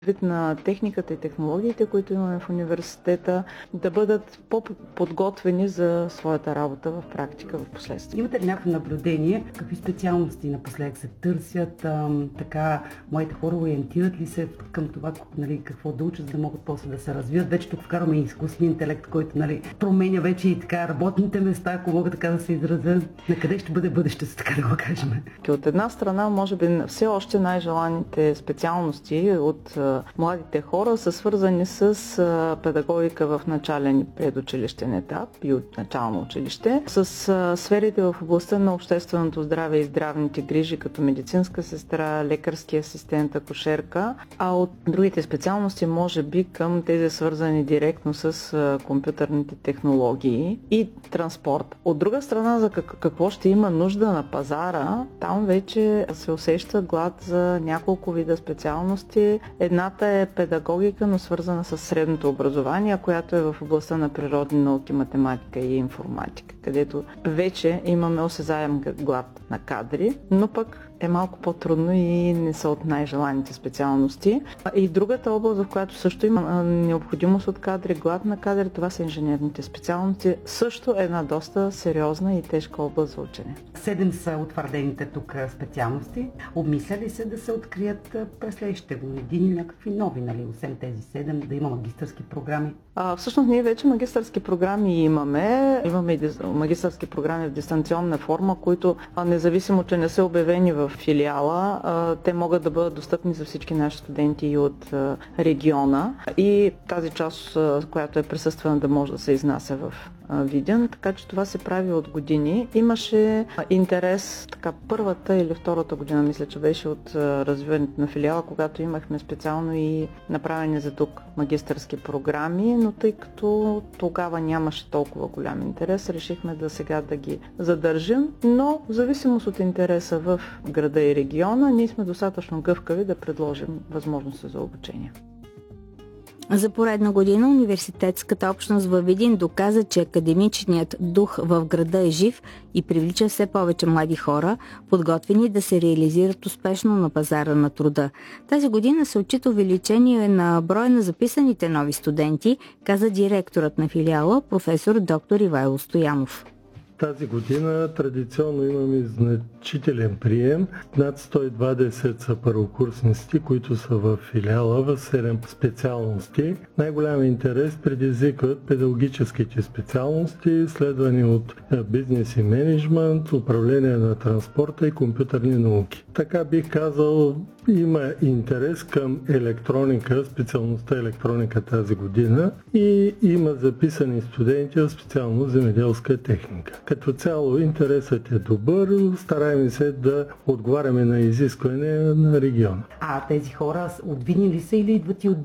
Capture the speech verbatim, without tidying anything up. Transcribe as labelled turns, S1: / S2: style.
S1: вид на техниката и технологиите, които имаме в университета, да бъдат по-подготвени за своята работа в практика в последствие.
S2: Имате ли някакво наблюдение? Какви специалности напоследък се търсят? Ам, така, моите хора ориентират ли се към това, нали, какво да учат, за да могат после да се развият? Вече тук вкарваме и изкуствен интелект, който, нали, променя вече и така работните места, ако мога така да се изразя. На къде ще бъде бъдещето, така да го кажем?
S1: От една страна, може би все още най-желаните специалности от младите хора са свързани с педагогика в начален и предучилищен етап и от начално училище, с сферите в областта на общественото здраве и здравните грижи, като медицинска сестра, лекарски асистент, акушерка, а от другите специалности може би към тези свързани директно с компютърните технологии и транспорт. От друга страна, за какво ще има нужда на пазара, там вече се усеща глад за няколко вида специалности. Едната е педагогика, но свързана с средното образование, която е в областта на природни науки, математика и информатика, където вече имаме осезаем глад на кадри, но пък е малко по-трудно и не са от най-желаните специалности. И другата област, в която също има необходимост от кадри, глад на кадри, това са инженерните специалности. Също е една доста сериозна и тежка област за учене.
S2: Седем са утвърдените тук специалности. Обмисля ли се да се открият през следващите години някакви нови, нали, освен тези седем, да има магистърски програми?
S1: А, всъщност ние вече магистърски програми имаме. Имаме и магистърски програми в дистанционна форма, които независимо, че не са обявени в филиала, те могат да бъдат достъпни за всички наши студенти и от региона. И тази част, която е присъствена, да може да се изнася в Видин, така че това се прави от години. Имаше интерес, така първата или втората година, мисля, че беше от развиването на филиала, когато имахме специално и направени за тук магистърски програми, но тъй като тогава нямаше толкова голям интерес, решихме да сега да ги задържим, но в зависимост от интереса в града и региона, ние сме достатъчно гъвкави да предложим възможности за обучение.
S3: За поредна година университетската общност във Видин доказа, че академичният дух в града е жив и привлича все повече млади хора, подготвени да се реализират успешно на пазара на труда. Тази година се отчита увеличение на броя на записаните нови студенти, каза директорът на филиала, професор доктор Ивайло Стоянов.
S4: Тази година традиционно имаме значителен прием. Над сто и двадесет са първокурсници, които са в филиала в седем специалности. Най-голям интерес предизвикват педагогическите специалности, следвани от бизнес и менеджмент, управление на транспорта и компютърни науки. Така бих казал, има интерес към електроника, специалността електроника тази година и има записани студенти в специално земеделска техника. Като цяло интересът е добър, стараем се да отговаряме на изисквания на региона.
S2: А тези хора от Видин ли са или идват и от